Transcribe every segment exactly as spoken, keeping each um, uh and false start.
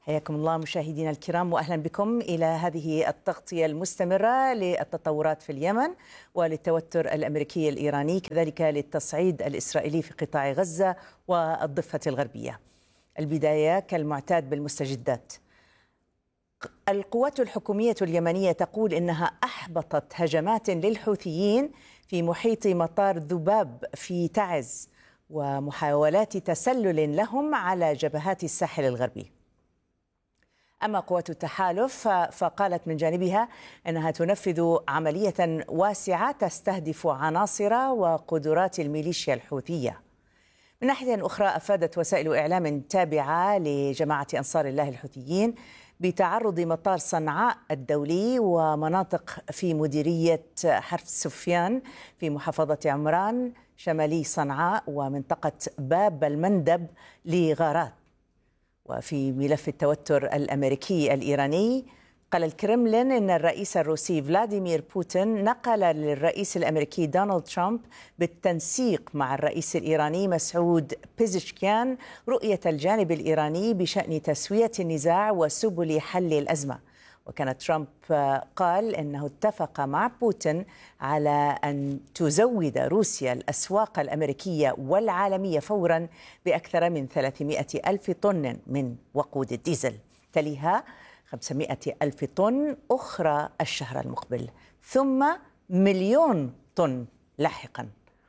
حياكم الله مشاهدينا الكرام، وأهلا بكم إلى هذه التغطية المستمرة للتطورات في اليمن وللتوتر الأمريكي الإيراني، كذلك للتصعيد الإسرائيلي في قطاع غزة والضفة الغربية. البداية كالمعتاد بالمستجدات. القوات الحكومية اليمنية تقول إنها أحبطت هجمات للحوثيين في محيط مطار ذباب في تعز ومحاولات تسلل لهم على جبهات الساحل الغربي. أما قوات التحالف فقالت من جانبها أنها تنفذ عملية واسعة تستهدف عناصر وقدرات الميليشيا الحوثية. من ناحية أخرى، أفادت وسائل إعلام تابعة لجماعة أنصار الله الحوثيين بتعرض مطار صنعاء الدولي ومناطق في مديرية حرف سفيان في محافظة عمران شمالي صنعاء ومنطقة باب المندب لغارات. وفي ملف التوتر الأمريكي الإيراني، قال الكرملين إن الرئيس الروسي فلاديمير بوتين نقل للرئيس الأمريكي دونالد ترامب بالتنسيق مع الرئيس الإيراني مسعود بيزشكيان رؤية الجانب الإيراني بشأن تسوية النزاع وسبل حل الأزمة. وكان ترامب قال إنه اتفق مع بوتين على أن تزود روسيا الأسواق الأمريكية والعالمية فورا بأكثر من ثلاثمائة ألف طن من وقود الديزل، تليها خمسمائة ألف طن أخرى الشهر المقبل، ثم مليون طن لاحقا.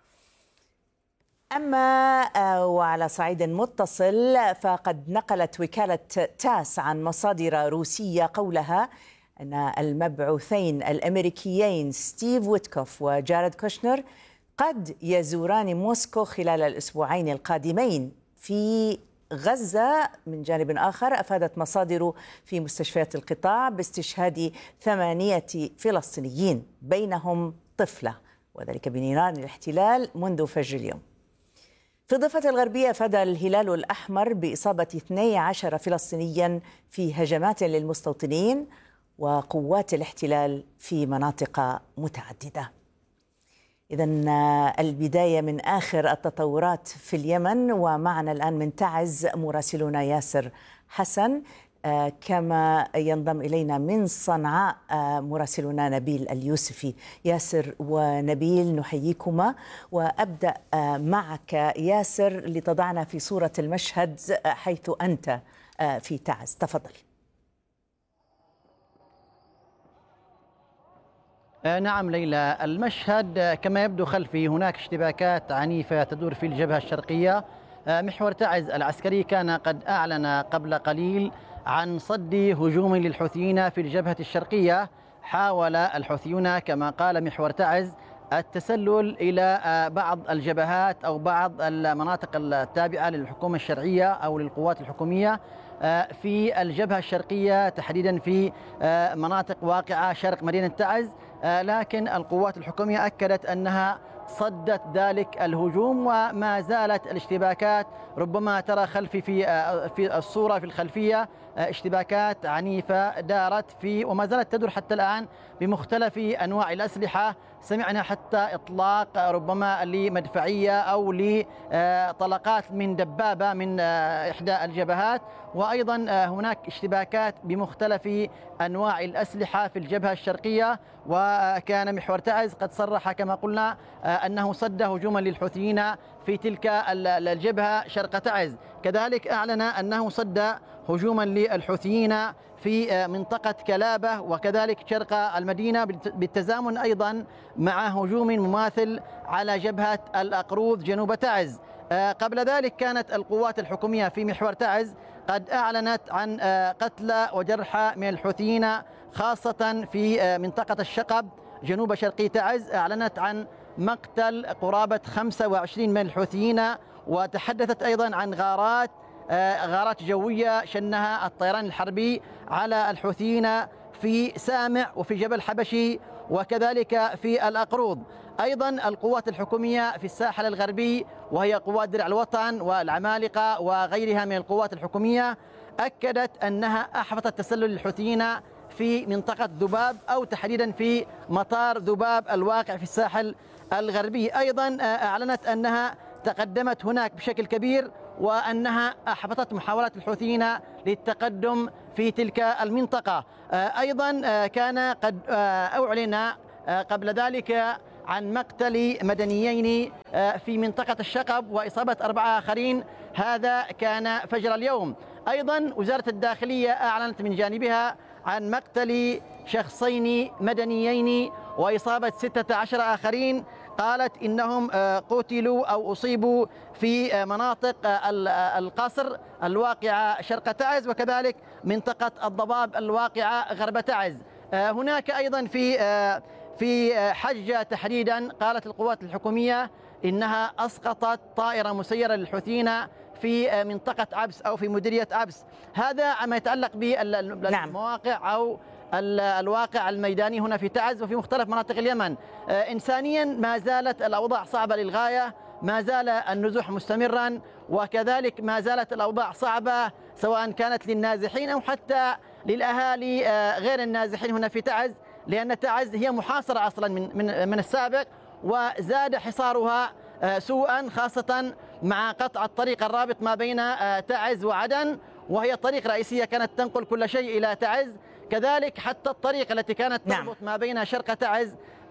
أما وعلى صعيد متصل، فقد نقلت وكالة تاس عن مصادر روسية قولها أن المبعوثين الأمريكيين ستيف ويتكوف وجاريد كوشنر قد يزوران موسكو خلال الأسبوعين القادمين. في غزة من جانب آخر، أفادت مصادر في مستشفيات القطاع باستشهاد ثمانية فلسطينيين بينهم طفلة، وذلك بنيران الاحتلال منذ فجر اليوم. في الضفة الغربية، أفاد الهلال الأحمر بإصابة اثني عشر فلسطينيا في هجمات للمستوطنين وقوات الاحتلال في مناطق متعددة. إذن البداية من آخر التطورات في اليمن، ومعنا الآن من تعز مراسلنا ياسر حسن، كما ينضم إلينا من صنعاء مراسلنا نبيل اليوسفي. ياسر ونبيل نحييكما، وأبدأ معك ياسر لتضعنا في صورة المشهد حيث أنت في تعز، تفضل. نعم ليلى، المشهد كما يبدو خلفي هناك اشتباكات عنيفة تدور في الجبهة الشرقية. محور تعز العسكري كان قد أعلن قبل قليل عن صد هجوم للحوثيين في الجبهة الشرقية. حاول الحوثيون كما قال محور تعز التسلل إلى بعض الجبهات أو بعض المناطق التابعة للحكومة الشرعية أو للقوات الحكومية في الجبهة الشرقية، تحديدا في مناطق واقعة شرق مدينة تعز، لكن القوات الحكومية أكدت أنها صدت ذلك الهجوم، وما زالت الاشتباكات. ربما ترى خلفي في في الصورة في الخلفية اشتباكات عنيفة دارت في وما زالت تدور حتى الآن بمختلف أنواع الأسلحة. سمعنا حتى إطلاق ربما لمدفعية أو لطلقات من دبابة من إحدى الجبهات، وأيضا هناك اشتباكات بمختلف أنواع الأسلحة في الجبهة الشرقية. وكان محور تعز قد صرح كما قلنا أنه صد هجوما للحوثيين في تلك الجبهة شرق تعز. كذلك أعلن أنه صد هجوما للحوثيين في منطقة كلابة وكذلك شرق المدينة، بالتزامن أيضا مع هجوم مماثل على جبهة الأقروض جنوب تعز. قبل ذلك كانت القوات الحكومية في محور تعز قد أعلنت عن قتلى وجرحى من الحوثيين، خاصة في منطقة الشقب جنوب شرقي تعز. أعلنت عن مقتل قرابة خمسة وعشرين من الحوثيين، وتحدثت أيضا عن غارات غارات جوية شنها الطيران الحربي على الحوثيين في سامع وفي جبل حبشي وكذلك في الأقروض. أيضا القوات الحكومية في الساحل الغربي، وهي قوات درع الوطن والعمالقة وغيرها من القوات الحكومية، أكدت أنها أحبطت تسلل الحوثيين في منطقة ذباب أو تحديدا في مطار ذباب الواقع في الساحل الغربي. أيضا أعلنت أنها تقدمت هناك بشكل كبير وأنها أحبطت محاولات الحوثيين للتقدم في تلك المنطقة. أيضا كان قد أعلن قبل ذلك عن مقتل مدنيين في منطقة الشقب وإصابة أربعة آخرين، هذا كان فجر اليوم. أيضا وزارة الداخلية أعلنت من جانبها عن مقتل شخصين مدنيين وإصابة ستة عشر آخرين، قالت إنهم قتلوا أو أصيبوا في مناطق القصر الواقعة شرق تعز وكذلك منطقة الضباب الواقعة غرب تعز. هناك أيضا في في حجة تحديدا قالت القوات الحكومية إنها أسقطت طائرة مسيرة للحوثيين في منطقة عبس أو في مديرية عبس. هذا عما يتعلق بالمواقع أو الواقع الميداني هنا في تعز وفي مختلف مناطق اليمن. إنسانيا ما زالت الأوضاع صعبة للغاية، ما زال النزوح مستمرا وكذلك ما زالت الأوضاع صعبة سواء كانت للنازحين أو حتى للأهالي غير النازحين هنا في تعز، لأن تعز هي محاصرة أصلا من من من السابق، وزاد حصارها سوءا خاصة مع قطع الطريق الرابط ما بين تعز وعدن، وهي طريق رئيسية كانت تنقل كل شيء إلى تعز. كذلك حتى الطريق التي كانت تربط نعم. ما بين شرق تعز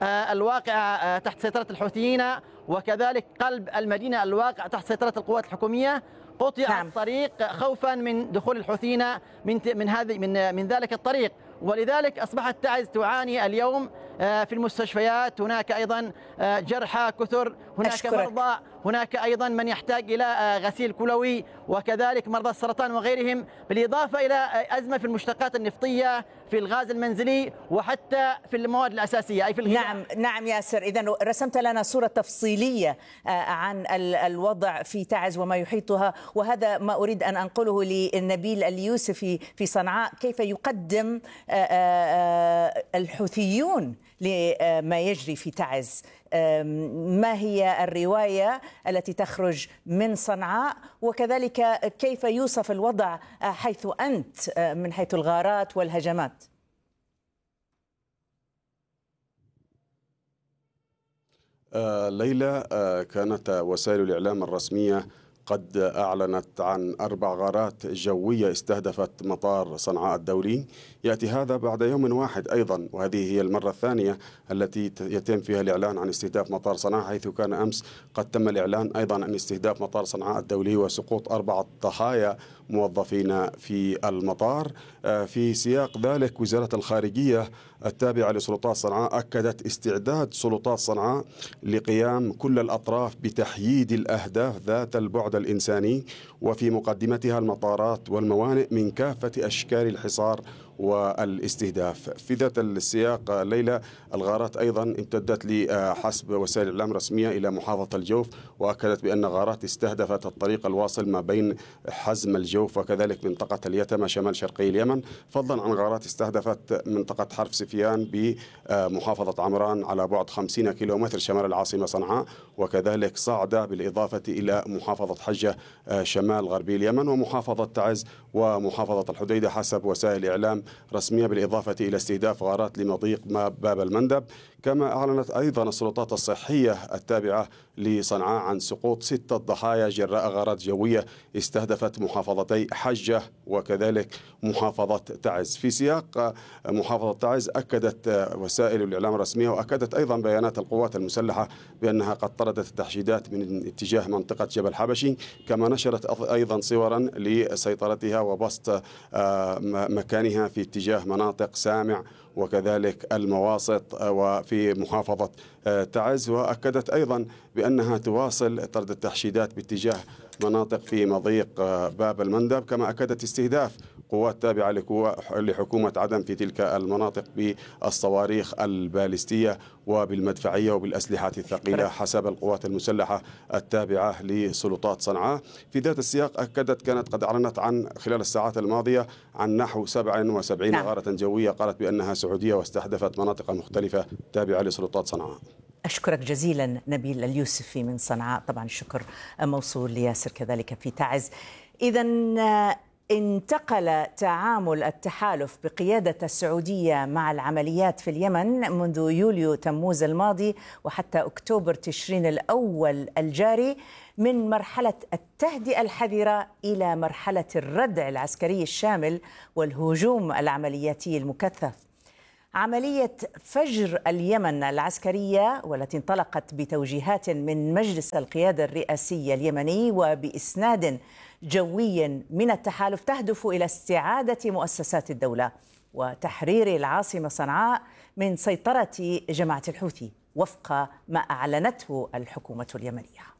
الواقع تحت سيطرة الحوثيين وكذلك قلب المدينة الواقع تحت سيطرة القوات الحكومية قطع نعم. الطريق خوفا من دخول الحوثيين من من هذه من من ذلك الطريق، ولذلك أصبحت تعز تعاني اليوم في المستشفيات. هناك أيضا جرحى كثر، هناك أشكرك. مرضى، هناك أيضا من يحتاج إلى غسيل كلوي وكذلك مرضى السرطان وغيرهم، بالإضافة إلى أزمة في المشتقات النفطية، في الغاز المنزلي وحتى في المواد الأساسية أي في الغذاء. نعم نعم ياسر، إذن رسمت لنا صورة تفصيلية عن الوضع في تعز وما يحيطها، وهذا ما أريد أن أنقله لنبيل اليوسفي في صنعاء. كيف يقدم الحوثيون لما يجري في تعز؟ ما هي الرواية التي تخرج من صنعاء، وكذلك كيف يوصف الوضع حيث أنت من حيث الغارات والهجمات؟ آه ليلى، آه كانت وسائل الإعلام الرسمية قد أعلنت عن أربع غارات جوية استهدفت مطار صنعاء الدولي. يأتي هذا بعد يوم واحد أيضا، وهذه هي المرة الثانية التي يتم فيها الإعلان عن استهداف مطار صنعاء، حيث كان أمس قد تم الإعلان أيضا عن استهداف مطار صنعاء الدولي وسقوط أربعة ضحايا موظفين في المطار. في سياق ذلك وزارة الخارجية التابعة لسلطات صنعاء أكدت استعداد سلطات صنعاء لقيام كل الأطراف بتحييد الأهداف ذات البعد الإنساني، وفي مقدمتها المطارات والموانئ من كافة أشكال الحصار والاستهداف. في ذات السياق ليلى، الغارات أيضا امتدت لحسب وسائل الإعلام الرسمية إلى محافظة الجوف، وأكدت بأن غارات استهدفت الطريق الواصل ما بين حزم الجوف وكذلك منطقة اليتمة شمال شرقي اليمن، فضلا عن غارات استهدفت منطقة حرف سفيان بمحافظة عمران على بعد خمسين كيلومتر شمال العاصمة صنعاء، وكذلك صعدة بالإضافة إلى محافظة حجة شمال غربي اليمن ومحافظة تعز ومحافظة الحديدة حسب وسائل إعلام رسمية، بالإضافة إلى استهداف غارات لمضيق باب المندب. كما أعلنت أيضا السلطات الصحية التابعة لصنعاء عن سقوط ستة ضحايا جراء غارات جوية استهدفت محافظتي حجة وكذلك محافظة تعز. في سياق محافظة تعز أكدت وسائل الإعلام الرسمية وأكدت أيضا بيانات القوات المسلحة بأنها قد طردت التحشيدات من اتجاه منطقة جبل حبشي، كما نشرت أيضا صورا لسيطرتها وبسط مكانها في اتجاه مناطق سامع وكذلك المواسط وفي محافظة تعز، وأكدت أيضا بأنها تواصل طرد التحشيدات باتجاه مناطق في مضيق باب المندب، كما أكدت استهداف قوات تابعة لحكومة عدن في تلك المناطق بالصواريخ البالستية وبالمدفعية وبالأسلحة الثقيلة حسب القوات المسلحة التابعة لسلطات صنعاء. في ذات السياق أكدت كانت قد أعلنت عن خلال الساعات الماضية عن نحو سبعة وسبعين نعم. غارة جوية قالت بأنها سعودية واستهدفت مناطق مختلفة تابعة لسلطات صنعاء. أشكرك جزيلا نبيل اليوسفي من صنعاء. طبعا الشكر موصول لياسر كذلك في تعز. إذن انتقل تعامل التحالف بقيادة السعودية مع العمليات في اليمن منذ يوليو تموز الماضي وحتى أكتوبر تشرين الأول الجاري من مرحلة التهدئة الحذرة إلى مرحلة الردع العسكري الشامل والهجوم العملياتي المكثف. عملية فجر اليمن العسكرية والتي انطلقت بتوجيهات من مجلس القيادة الرئاسي اليمني وبإسناد جوي من التحالف تهدف إلى استعادة مؤسسات الدولة وتحرير العاصمة صنعاء من سيطرة جماعة الحوثي وفق ما أعلنته الحكومة اليمنية.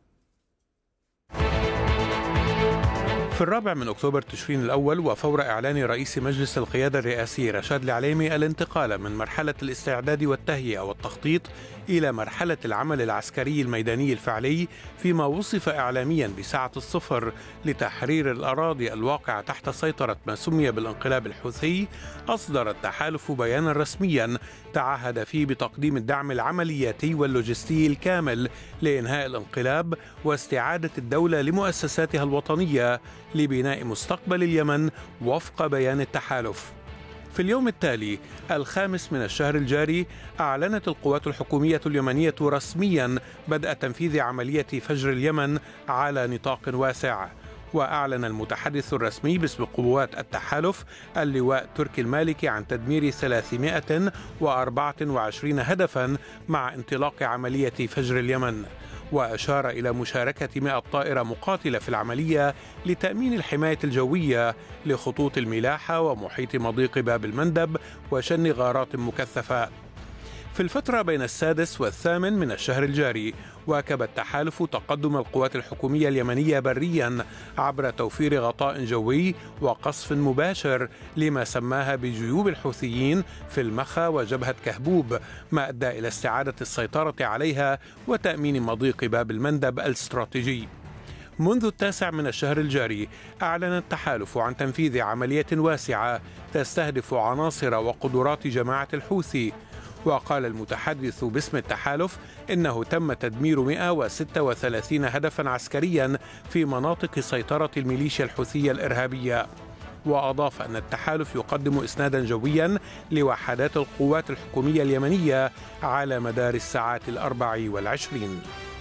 في الرابع من أكتوبر تشرين الأول وفور إعلان رئيس مجلس القيادة الرئاسي رشاد العليمي الانتقال من مرحلة الاستعداد والتهيئة والتخطيط إلى مرحلة العمل العسكري الميداني الفعلي فيما وصف إعلاميا بساعة الصفر لتحرير الأراضي الواقعة تحت سيطرة ما سمي بالانقلاب الحوثي، أصدر التحالف بيانا رسميا تعهد فيه بتقديم الدعم العملياتي واللوجستي الكامل لإنهاء الانقلاب واستعادة الدولة لمؤسساتها الوطنية لبناء مستقبل اليمن وفق بيان التحالف. في اليوم التالي الخامس من الشهر الجاري أعلنت القوات الحكومية اليمنية رسميا بدء تنفيذ عملية فجر اليمن على نطاق واسع. وأعلن المتحدث الرسمي باسم قوات التحالف اللواء تركي المالكي عن تدمير ثلاثمائة وأربعة وعشرين هدفا مع انطلاق عملية فجر اليمن، وأشار إلى مشاركة مئة طائرة مقاتلة في العملية لتأمين الحماية الجوية لخطوط الملاحة ومحيط مضيق باب المندب وشن غارات مكثفة. في الفترة بين السادس والثامن من الشهر الجاري واكب التحالف تقدم القوات الحكومية اليمنية بريا عبر توفير غطاء جوي وقصف مباشر لما سماها بجيوب الحوثيين في المخا وجبهة كهبوب، ما أدى إلى استعادة السيطرة عليها وتأمين مضيق باب المندب الاستراتيجي. منذ التاسع من الشهر الجاري أعلن التحالف عن تنفيذ عملية واسعة تستهدف عناصر وقدرات جماعة الحوثي. وقال المتحدث باسم التحالف إنه تم تدمير مئة وستة وثلاثين هدفا عسكريا في مناطق سيطرة الميليشيا الحوثية الإرهابية. وأضاف أن التحالف يقدم إسنادا جويا لوحدات القوات الحكومية اليمنية على مدار الساعات الأربع والعشرين.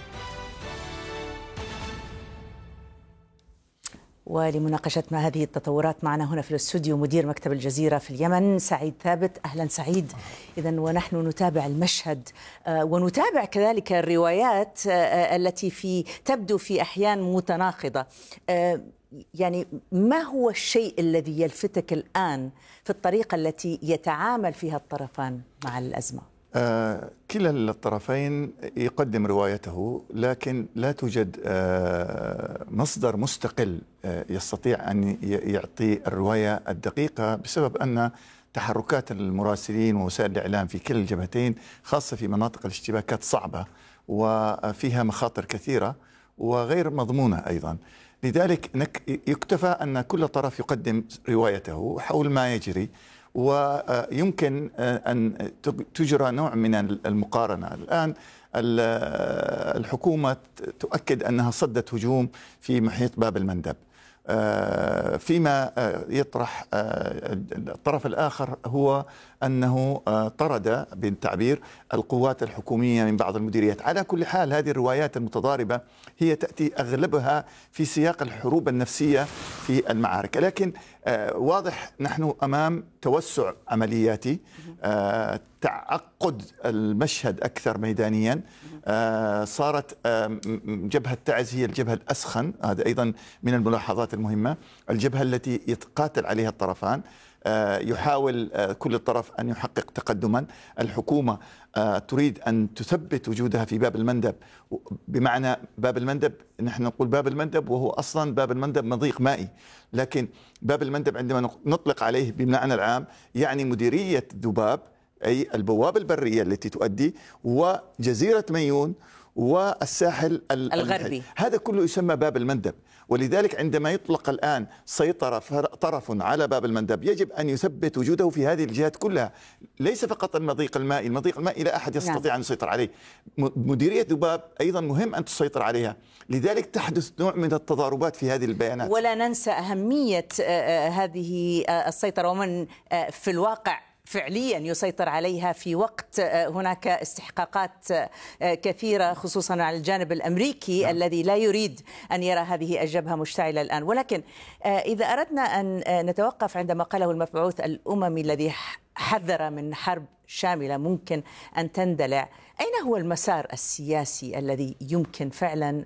ولمناقشة ما هذه التطورات معنا هنا في الاستوديو مدير مكتب الجزيرة في اليمن سعيد ثابت. أهلا سعيد. إذن ونحن نتابع المشهد ونتابع كذلك الروايات التي في تبدو في أحيان متناقضة. يعني ما هو الشيء الذي يلفتك الآن في الطريقة التي يتعامل فيها الطرفان مع الأزمة؟ آه كلا الطرفين يقدم روايته، لكن لا توجد آه مصدر مستقل آه يستطيع أن يعطي الرواية الدقيقة، بسبب أن تحركات المراسلين ووسائل الإعلام في كلا الجبهتين خاصة في مناطق الاشتباكات صعبة وفيها مخاطر كثيرة وغير مضمونة أيضا. لذلك يكتفى أن كل طرف يقدم روايته حول ما يجري، ويمكن أن تجرى نوع من المقارنة. الآن الحكومة تؤكد أنها صدت هجوم في محيط باب المندب، فيما يطرح الطرف الآخر هو أنه طرد بالتعبير القوات الحكومية من بعض المديريات. على كل حال هذه الروايات المتضاربة هي تأتي أغلبها في سياق الحروب النفسية في المعارك، لكن واضح نحن أمام توسع عملياتي، تعقد المشهد أكثر ميدانيا. صارت جبهة تعز هي الجبهة الأسخن، هذا أيضا من الملاحظات المهمة، الجبهة التي يتقاتل عليها الطرفان. يحاول كل طرف أن يحقق تقدما. الحكومة تريد أن تثبت وجودها في باب المندب، بمعنى باب المندب نحن نقول باب المندب وهو أصلا باب المندب مضيق مائي، لكن باب المندب عندما نطلق عليه بمعنى العام يعني مديرية ذباب، أي البوابة البرية التي تؤدي، وجزيرة ميون والساحل الغربي. هذا كله يسمى باب المندب. ولذلك عندما يطلق الآن سيطرة طرف على باب المندب يجب أن يثبت وجوده في هذه الجهات كلها، ليس فقط المضيق المائي. المضيق المائي لا أحد يستطيع نعم. أن يسيطر عليه. مديرية ذباب أيضا مهم أن تسيطر عليها، لذلك تحدث نوع من التضاربات في هذه البيانات. ولا ننسى أهمية هذه السيطرة ومن في الواقع فعليا يسيطر عليها في وقت هناك استحقاقات كثيرة خصوصا على الجانب الأمريكي نعم. الذي لا يريد أن يرى هذه الجبهة مشتعلة الآن. ولكن إذا أردنا أن نتوقف عندما قاله المبعوث الأممي الذي حذر من حرب شاملة ممكن أن تندلع، أين هو المسار السياسي الذي يمكن فعلا